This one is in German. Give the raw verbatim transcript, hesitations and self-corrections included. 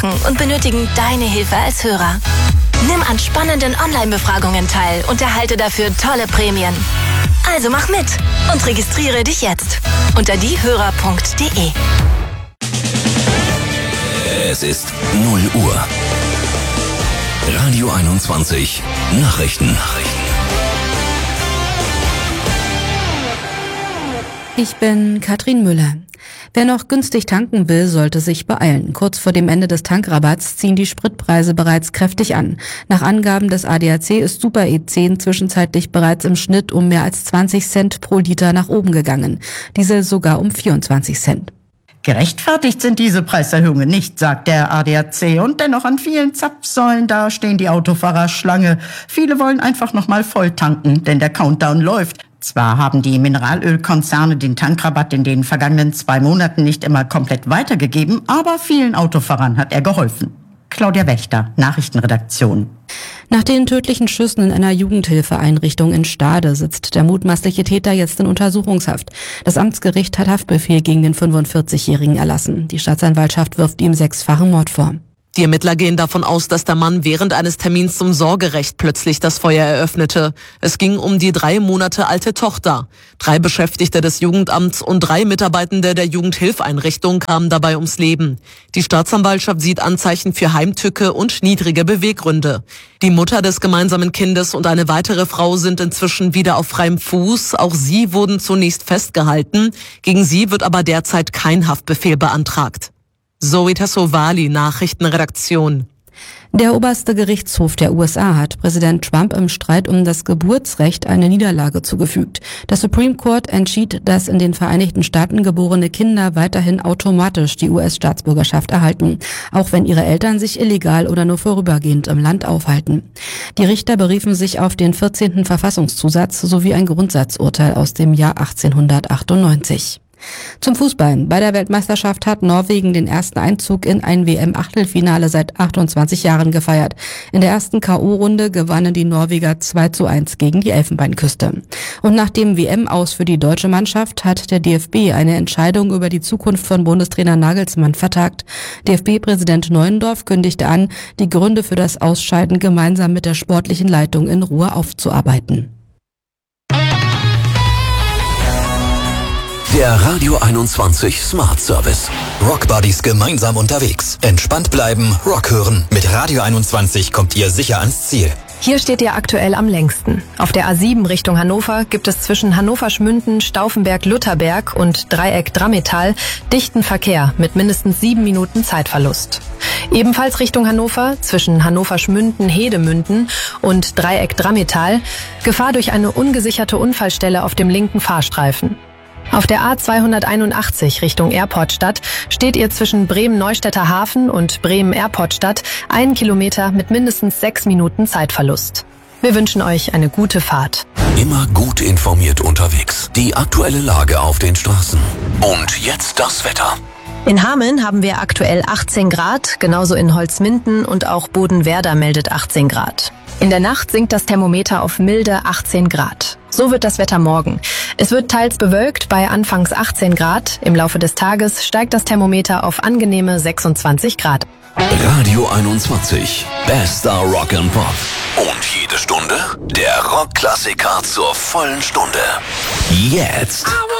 rocken und benötigen deine Hilfe als Hörer. Nimm an spannenden Online-Befragungen teil und erhalte dafür tolle Prämien. Also mach mit und registriere dich jetzt unter diehörer punkt de. Es ist null Uhr. Radio einundzwanzig Nachrichten. Ich bin Katrin Müller. Wer noch günstig tanken will, sollte sich beeilen. Kurz vor dem Ende des Tankrabatts ziehen die Spritpreise bereits kräftig an. Nach Angaben des A D A C ist Super E zehn zwischenzeitlich bereits im Schnitt um mehr als zwanzig Cent pro Liter nach oben gegangen. Diesel sogar um vierundzwanzig Cent. Gerechtfertigt sind diese Preiserhöhungen nicht, sagt der A D A C. Und dennoch an vielen Zapfsäulen, da stehen die Autofahrer Schlange. Viele wollen einfach noch mal voll tanken, denn der Countdown läuft. Zwar haben die Mineralölkonzerne den Tankrabatt in den vergangenen zwei Monaten nicht immer komplett weitergegeben, aber vielen Autofahrern hat er geholfen. Claudia Wächter, Nachrichtenredaktion. Nach den tödlichen Schüssen in einer Jugendhilfeeinrichtung in Stade sitzt der mutmaßliche Täter jetzt in Untersuchungshaft. Das Amtsgericht hat Haftbefehl gegen den fünfundvierzigjährigen erlassen. Die Staatsanwaltschaft wirft ihm sechsfachen Mord vor. Die Ermittler gehen davon aus, dass der Mann während eines Termins zum Sorgerecht plötzlich das Feuer eröffnete. Es ging um die drei Monate alte Tochter. Drei Beschäftigte des Jugendamts und drei Mitarbeitende der Jugendhilfeinrichtung kamen dabei ums Leben. Die Staatsanwaltschaft sieht Anzeichen für Heimtücke und niedrige Beweggründe. Die Mutter des gemeinsamen Kindes und eine weitere Frau sind inzwischen wieder auf freiem Fuß. Auch sie wurden zunächst festgehalten. Gegen sie wird aber derzeit kein Haftbefehl beantragt. Zoe Tassovali, Nachrichtenredaktion. Der oberste Gerichtshof der U S A hat Präsident Trump im Streit um das Geburtsrecht eine Niederlage zugefügt. Das Supreme Court entschied, dass in den Vereinigten Staaten geborene Kinder weiterhin automatisch die U S-Staatsbürgerschaft erhalten, auch wenn ihre Eltern sich illegal oder nur vorübergehend im Land aufhalten. Die Richter beriefen sich auf den vierzehnten Verfassungszusatz sowie ein Grundsatzurteil aus dem Jahr achtzehnhundertachtundneunzig. Zum Fußball. Bei der Weltmeisterschaft hat Norwegen den ersten Einzug in ein W M-Achtelfinale seit achtundzwanzig Jahren gefeiert. In der ersten K O-Runde gewannen die Norweger zwei zu eins gegen die Elfenbeinküste. Und nach dem W M-Aus für die deutsche Mannschaft hat der D F B eine Entscheidung über die Zukunft von Bundestrainer Nagelsmann vertagt. D F B-Präsident Neuendorf kündigte an, die Gründe für das Ausscheiden gemeinsam mit der sportlichen Leitung in Ruhe aufzuarbeiten. Der Radio einundzwanzig Smart Service. Rockbuddies gemeinsam unterwegs. Entspannt bleiben, Rock hören. Mit Radio einundzwanzig kommt ihr sicher ans Ziel. Hier steht ihr aktuell am längsten. Auf der A sieben Richtung Hannover gibt es zwischen Hannover-Schmünden, Stauffenberg-Lutherberg und Dreieck-Drammetal dichten Verkehr mit mindestens sieben Minuten Zeitverlust. Ebenfalls Richtung Hannover, zwischen Hannover-Schmünden, Hedemünden und Dreieck-Drammetal, Gefahr durch eine ungesicherte Unfallstelle auf dem linken Fahrstreifen. Auf der A zweihunderteinundachtzig Richtung Airportstadt steht ihr zwischen Bremen-Neustädter Hafen und Bremen-Airportstadt ein Kilometer mit mindestens sechs Minuten Zeitverlust. Wir wünschen euch eine gute Fahrt. Immer gut informiert unterwegs. Die aktuelle Lage auf den Straßen. Und jetzt das Wetter. In Hameln haben wir aktuell achtzehn Grad, genauso in Holzminden und auch Bodenwerder meldet achtzehn Grad. In der Nacht sinkt das Thermometer auf milde achtzehn Grad. So wird das Wetter morgen. Es wird teils bewölkt bei anfangs achtzehn Grad. Im Laufe des Tages steigt das Thermometer auf angenehme sechsundzwanzig Grad. Radio einundzwanzig. Bester Rock and Pop. Und jede Stunde der Rockklassiker zur vollen Stunde. Jetzt.